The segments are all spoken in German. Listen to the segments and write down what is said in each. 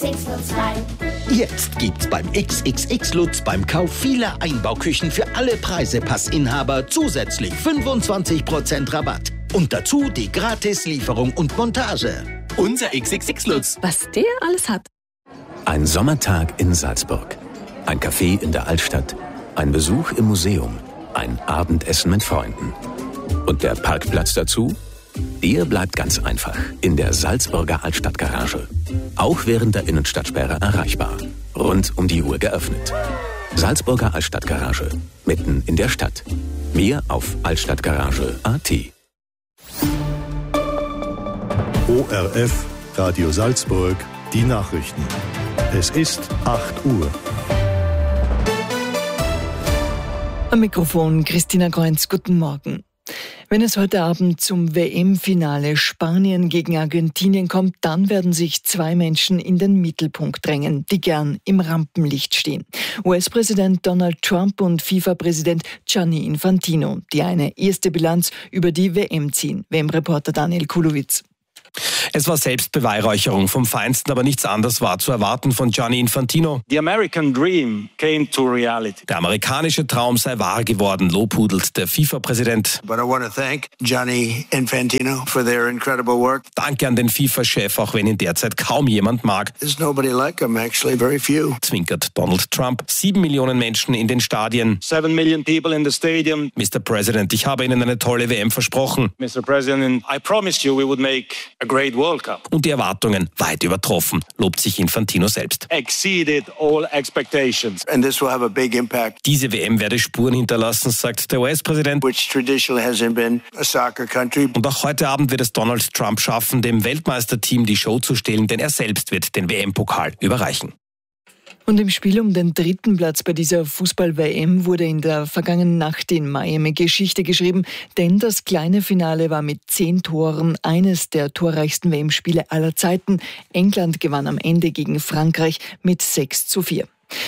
XXX Lutz rein. Jetzt gibt's beim XXX Lutz beim Kauf vieler Einbauküchen für alle Preisepassinhaber zusätzlich 25% Rabatt. Und dazu die Gratislieferung und Montage. Unser XXX Lutz. Was der alles hat. Ein Sommertag in Salzburg. Ein Café in der Altstadt. Ein Besuch im Museum. Ein Abendessen mit Freunden. Und der Parkplatz dazu? Der bleibt ganz einfach in der Salzburger Altstadtgarage. Auch während der Innenstadtsperre erreichbar. Rund um die Uhr geöffnet. Salzburger Altstadtgarage. Mitten in der Stadt. Mehr auf altstadtgarage.at. ORF, Radio Salzburg, die Nachrichten. Es ist 8 Uhr. Am Mikrofon Christina Kreunz, guten Morgen. Wenn es heute Abend zum WM-Finale Spanien gegen Argentinien kommt, dann werden sich zwei Menschen in den Mittelpunkt drängen, die gern im Rampenlicht stehen. US-Präsident Donald Trump und FIFA-Präsident Gianni Infantino, die eine erste Bilanz über die WM ziehen. WM-Reporter Daniel Kulowitz. Es war Selbstbeweihräucherung vom Feinsten, aber nichts anderes war zu erwarten von Gianni Infantino. The American dream came to reality. Der amerikanische Traum sei wahr geworden, lobhudelt der FIFA-Präsident. But I want to thank Gianni Infantino for their incredible work. Danke an den FIFA-Chef, auch wenn ihn derzeit kaum jemand mag. There's nobody like him, actually, very few. Zwinkert Donald Trump. 7 Millionen Menschen in den Stadien. 7 million people in the stadium. Mr. President, ich habe Ihnen eine tolle WM versprochen. Mr. President, I promised you we would make a great World Cup. Und die Erwartungen weit übertroffen, lobt sich Infantino selbst. Exceeded all expectations. And this will have a big impact. Diese WM werde Spuren hinterlassen, sagt der US-Präsident. Which traditionally hasn't been a soccer country. Und auch heute Abend wird es Donald Trump schaffen, dem Weltmeisterteam die Show zu stehlen, denn er selbst wird den WM-Pokal überreichen. Und im Spiel um den 3. Platz bei dieser Fußball-WM wurde in der vergangenen Nacht in Miami Geschichte geschrieben, denn das kleine Finale war mit 10 Toren eines der torreichsten WM-Spiele aller Zeiten. England gewann am Ende gegen Frankreich mit 6:4.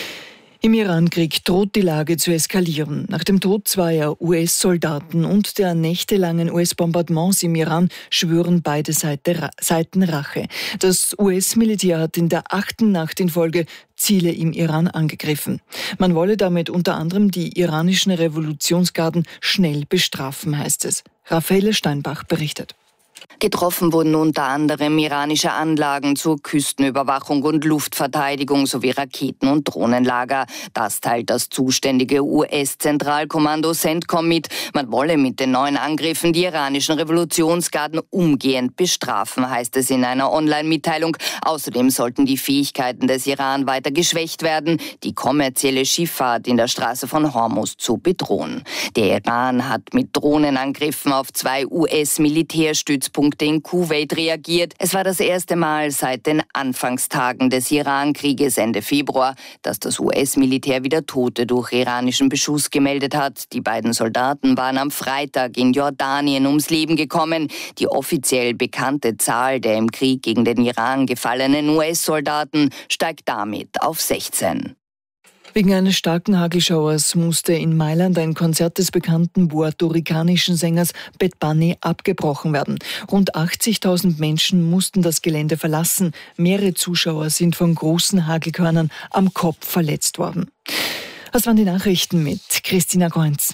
Im Irankrieg droht die Lage zu eskalieren. Nach dem Tod zweier US-Soldaten und der nächtelangen US-Bombardements im Iran schwören beide Seiten Rache. Das US-Militär hat in der 8. Nacht in Folge Ziele im Iran angegriffen. Man wolle damit unter anderem die iranischen Revolutionsgarden schnell bestrafen, heißt es. Raffaele Steinbach berichtet. Getroffen wurden unter anderem iranische Anlagen zur Küstenüberwachung und Luftverteidigung sowie Raketen- und Drohnenlager. Das teilt das zuständige US-Zentralkommando CENTCOM mit. Man wolle mit den neuen Angriffen die iranischen Revolutionsgarden umgehend bestrafen, heißt es in einer Online-Mitteilung. Außerdem sollten die Fähigkeiten des Iran weiter geschwächt werden, die kommerzielle Schifffahrt in der Straße von Hormuz zu bedrohen. Der Iran hat mit Drohnenangriffen auf 2 US-Militärstützpunkte in Kuwait reagiert. Es war das erste Mal seit den Anfangstagen des Iran-Krieges Ende Februar, dass das US-Militär wieder Tote durch iranischen Beschuss gemeldet hat. Die beiden Soldaten waren am Freitag in Jordanien ums Leben gekommen. Die offiziell bekannte Zahl der im Krieg gegen den Iran gefallenen US-Soldaten steigt damit auf 16. Wegen eines starken Hagelschauers musste in Mailand ein Konzert des bekannten puerto-ricanischen Sängers Bad Bunny abgebrochen werden. Rund 80.000 Menschen mussten das Gelände verlassen. Mehrere Zuschauer sind von großen Hagelkörnern am Kopf verletzt worden. Das waren die Nachrichten mit Christina Kreunz.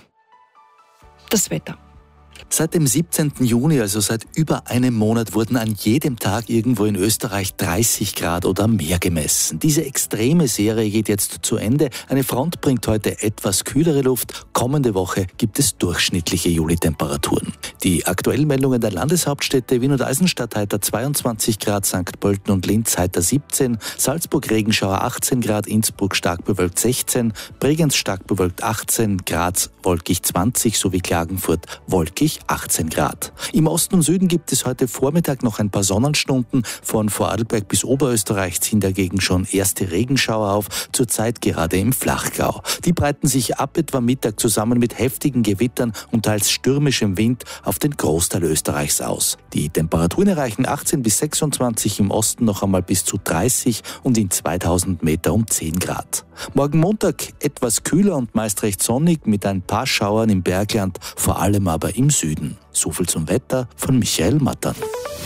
Das Wetter. Seit dem 17. Juni, also seit über einem Monat, wurden an jedem Tag irgendwo in Österreich 30 Grad oder mehr gemessen. Diese extreme Serie geht jetzt zu Ende. Eine Front bringt heute etwas kühlere Luft. Kommende Woche gibt es durchschnittliche Juli-Temperaturen. Die aktuellen Meldungen der Landeshauptstädte Wien und Eisenstadt heiter 22 Grad, St. Pölten und Linz heiter 17, Salzburg Regenschauer 18 Grad, Innsbruck stark bewölkt 16, Bregenz stark bewölkt 18, Graz wolkig 20 sowie Klagenfurt wolkig 18 Grad. Im Osten und Süden gibt es heute Vormittag noch ein paar Sonnenstunden. Von Vorarlberg bis Oberösterreich ziehen dagegen schon erste Regenschauer auf, zurzeit gerade im Flachgau. Die breiten sich ab etwa Mittag zusammen mit heftigen Gewittern und teils stürmischem Wind auf den Großteil Österreichs aus. Die Temperaturen erreichen 18 bis 26, im Osten noch einmal bis zu 30 und in 2000 Meter um 10 Grad. Morgen Montag etwas kühler und meist recht sonnig mit ein paar Schauern im Bergland, vor allem aber im Süden. So viel zum Wetter von Michael Mattern.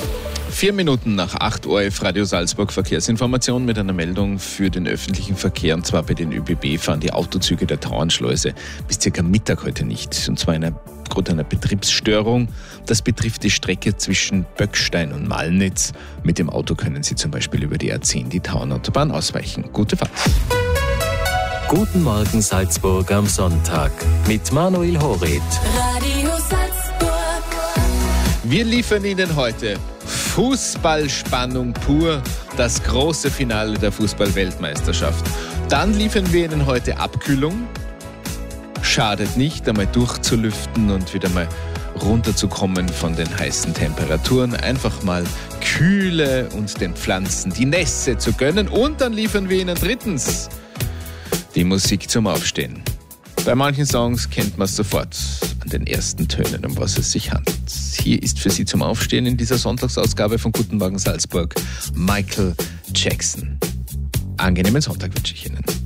4 Minuten nach 8 Uhr auf Radio Salzburg Verkehrsinformation mit einer Meldung für den öffentlichen Verkehr. Und zwar bei den ÖBB fahren die Autozüge der Tauernschleuse bis circa Mittag heute nicht. Und zwar aufgrund einer Betriebsstörung. Das betrifft die Strecke zwischen Böckstein und Malnitz. Mit dem Auto können Sie zum Beispiel über die A10 die Tauernautobahn ausweichen. Gute Fahrt. Guten Morgen Salzburg am Sonntag mit Manuel Horet. Radio Salzburg. Wir liefern Ihnen heute Fußballspannung pur, das große Finale der Fußball-Weltmeisterschaft. Dann liefern wir Ihnen heute Abkühlung. Schadet nicht, einmal durchzulüften und wieder mal runterzukommen von den heißen Temperaturen. Einfach mal Kühle und den Pflanzen die Nässe zu gönnen. Und dann liefern wir Ihnen drittens die Musik zum Aufstehen. Bei manchen Songs kennt man es sofort an den ersten Tönen, um was es sich handelt. Hier ist für Sie zum Aufstehen in dieser Sonntagsausgabe von Guten Morgen Salzburg Michael Jackson. Angenehmen Sonntag wünsche ich Ihnen.